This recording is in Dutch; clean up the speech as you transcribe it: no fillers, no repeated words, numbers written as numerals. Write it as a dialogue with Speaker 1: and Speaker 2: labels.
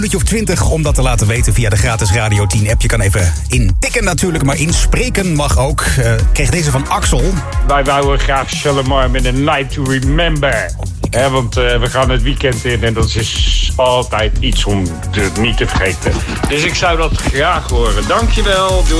Speaker 1: minuutje of 20 om dat te laten weten via de gratis Radio 10 app. Je kan even intikken natuurlijk, maar inspreken mag ook. Kreeg deze van Axel.
Speaker 2: Wij wouden graag Shalimar met een Night to Remember. Want we gaan het weekend in en dat is altijd iets om niet te vergeten. Dus ik zou dat graag horen. Dankjewel. Doei.